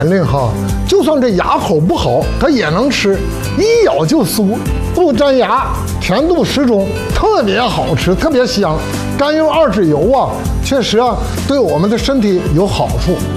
令哈，就算这牙口不好，它也能吃，一咬就酥，不粘牙，甜度适中，特别好吃，特别香。甘油二酯油啊，确实啊，对我们的身体有好处。